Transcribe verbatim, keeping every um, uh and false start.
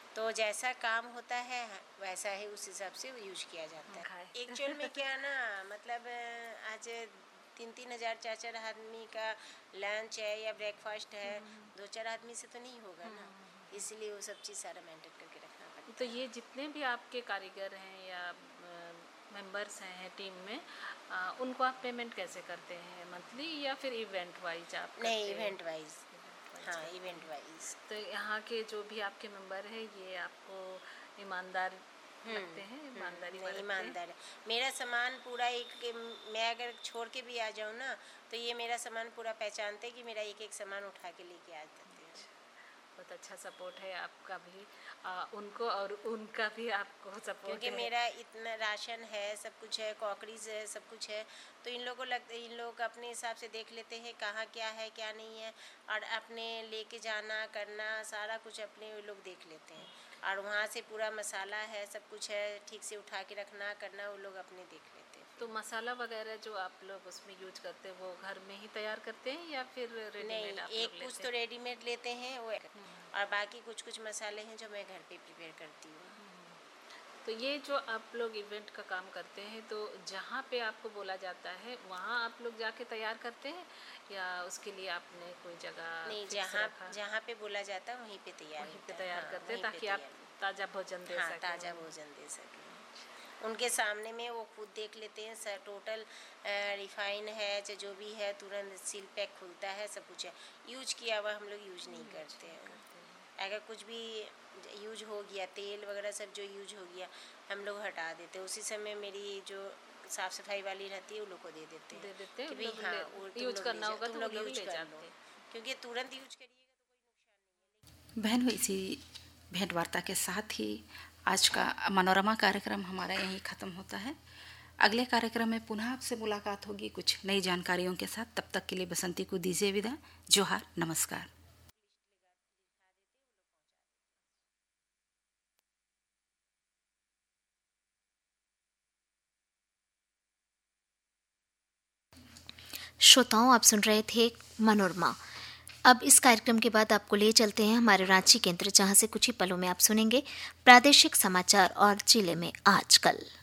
तो जैसा काम होता है वैसा ही उस हिसाब से यूज किया जाता है। एक्चुअल में क्या ना, मतलब आज तीन तीन हजार चार चार आदमी का लंच है या ब्रेकफास्ट है, दो चार आदमी से तो नहीं होगा ना, इसलिए वो सब चीज़ सारा मेंटेन करके रखना पड़ता है। तो ये जितने भी आपके कारीगर हैं या मेंबर्स हैं टीम में, आ, उनको आप पेमेंट कैसे करते हैं, मंथली या फिर इवेंट वाइज आप करते नहीं, हैं? Event wise. हाँ, इवेंट वाइज। तो यहाँ के जो भी आपके मेंबर हैं ये आपको ईमानदार लगते हैं? ईमानदारी नहीं, ईमानदार है। मेरा सामान पूरा एक, मैं अगर छोड़ के भी आ जाऊँ ना तो ये मेरा सामान पूरा पहचानते हैं कि मेरा एक एक सामान उठा के लेके आ जाते हैं। बहुत अच्छा सपोर्ट है आपका भी आ, उनको, और उनका भी आपको सपोर्ट, क्योंकि मेरा इतना राशन है, सब कुछ है, कॉकरीज है, सब कुछ है, तो इन लोगों को लगता है, इन लोग अपने हिसाब से देख लेते हैं कहाँ क्या है क्या नहीं है, और अपने लेके जाना करना सारा कुछ अपने वो लोग देख लेते हैं। और वहाँ से पूरा मसाला है, सब कुछ है, ठीक से उठा के रखना करना वो लोग अपने देख लेते हैं। तो मसाला वगैरह जो आप लोग उसमें यूज करते हैं वो घर में ही तैयार करते हैं या फिर रेडीमेड? नहीं, एक कुछ तो रेडीमेड लेते हैं वो, और बाकी कुछ कुछ मसाले हैं जो मैं घर पे प्रिपेयर करती हूँ। तो ये जो आप लोग इवेंट का काम करते हैं, तो जहाँ पे आपको बोला जाता है वहाँ आप लोग जाके तैयार करते हैं या उसके लिए आपने कोई जगह? नहीं, जहाँ जहाँ पे बोला जाता है वहीं पे तैयार वहीं पे तैयार करते हैं ताकि आप ताज़ा भोजन दे सकें। ताज़ा भोजन दे सकें। उनके सामने में वो खुद देख लेते हैं, सर टोटल रिफाइन है चाहे जो भी है, तुरंत सील पैक खुलता है, सब कुछ है। यूज किया हुआ हम लोग यूज नहीं करते हैं। अगर कुछ भी यूज हो गया, तेल वगैरह सब जो यूज हो गया हम लोग हटा देते हैं। उसी समय मेरी जो साफ़ सफाई वाली रहती है वो लोग को दे देते हैं, दे देते हैं कि भाई हाँ वो यूज करना होगा तो लोग यूज कर लो, क्योंकि तुरंत यूज करिएगा तो कोई नुकसान नहीं है। बहन, इसी भेंट वार्ता के साथ ही आज का मनोरमा कार्यक्रम हमारा यहीं ख़त्म होता है। अगले कार्यक्रम में पुनः आपसे मुलाकात होगी कुछ नई जानकारियों के साथ। तब तक के लिए बसंती को दीजिए विदा। जोहार, नमस्कार। श्रोताओं, आप सुन रहे थे मनोरमा। अब इस कार्यक्रम के बाद आपको ले चलते हैं हमारे रांची केंद्र, जहां से कुछ ही पलों में आप सुनेंगे प्रादेशिक समाचार और जिले में आजकल।